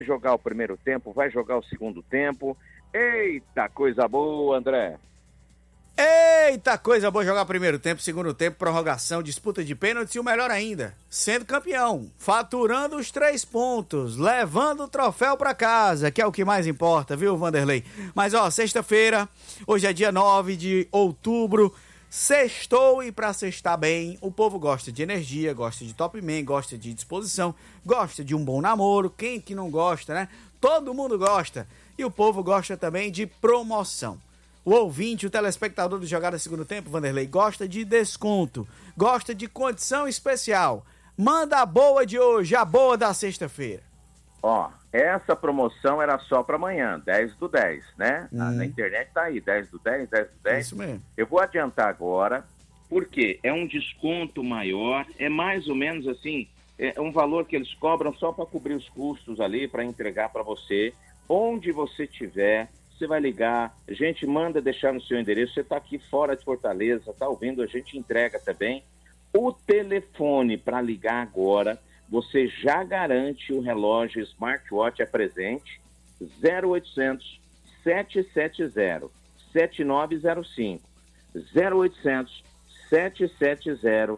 jogar o primeiro tempo, vai jogar o segundo tempo. Eita, coisa boa, André. Eita, coisa boa jogar primeiro tempo, segundo tempo, prorrogação, disputa de pênaltis e o melhor ainda, sendo campeão, faturando os 3 pontos, levando o troféu pra casa, que é o que mais importa, viu, Vanderlei? Mas ó, sexta-feira, hoje é dia 9 de outubro, sextou e pra sextar bem, o povo gosta de energia, gosta de top man, gosta de disposição, gosta de um bom namoro, quem que não gosta, né? Todo mundo gosta, e o povo gosta também de promoção. O ouvinte, o telespectador do Jogada Segundo Tempo, Vanderlei, gosta de desconto, gosta de condição especial. Manda a boa de hoje, a boa da sexta-feira. Ó, essa promoção era só para amanhã, 10/10, né? Na internet tá aí, 10/10, 10/10. Isso mesmo. Eu vou adiantar agora, porque é um desconto maior, é mais ou menos assim, é um valor que eles cobram só para cobrir os custos ali, para entregar para você, onde você estiver. Você vai ligar, a gente manda deixar no seu endereço, você está aqui fora de Fortaleza, está ouvindo, a gente entrega também. O telefone para ligar agora, você já garante o relógio smartwatch, é presente, 0800 770 7905, 0800 770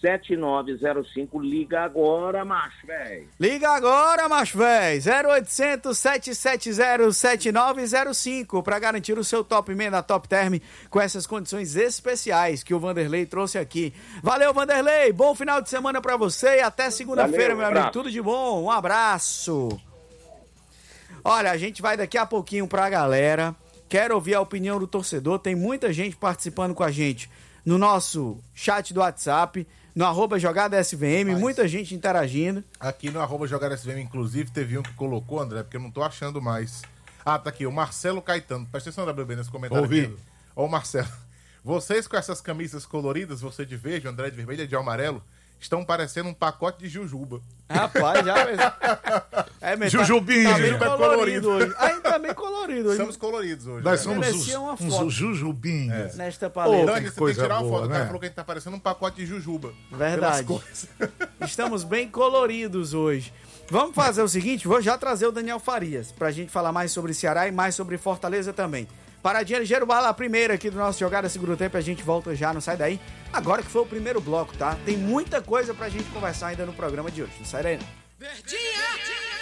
7905, liga agora, macho, velho. Liga agora, macho, velho. 0800 770 7905 para garantir o seu top man da Top Term com essas condições especiais que o Vanderlei trouxe aqui. Valeu, Vanderlei. Bom final de semana para você e até segunda-feira, meu amigo. Tudo de bom. Um abraço. Olha, a gente vai daqui a pouquinho pra galera. Quero ouvir a opinião do torcedor. Tem muita gente participando com a gente no nosso chat do WhatsApp, no @JogadaSVM, muita gente interagindo. Aqui no @JogadaSVM, inclusive, teve um que colocou, André, porque eu não tô achando mais. Ah, tá aqui, o Marcelo Caetano. Presta atenção, WB, nesse comentário aqui. Ó, o Marcelo. Vocês com essas camisas coloridas, você de verde, André de vermelho e de amarelo, estão parecendo um pacote de jujuba. Rapaz, já mesmo. É mesmo. Jujubinho, tá bem jujuba colorido hoje. Aí tá bem colorido hoje. Somos coloridos hoje. Nós somos uns jujubinhos. Nesta paleta. Dani, você tem que tirar uma foto. Boa, O cara né? falou que a gente tá parecendo um pacote de jujuba. Verdade. Estamos bem coloridos hoje. Vamos fazer o seguinte, vou já trazer o Daniel Farias pra gente falar mais sobre Ceará e mais sobre Fortaleza também. Paradinha ligeiro, bala a primeira aqui do nosso Jogada Segundo Tempo, a gente volta já, não sai daí. Agora que foi o primeiro bloco, tá? Tem muita coisa pra gente conversar ainda no programa de hoje, não sai daí não. Verdinha!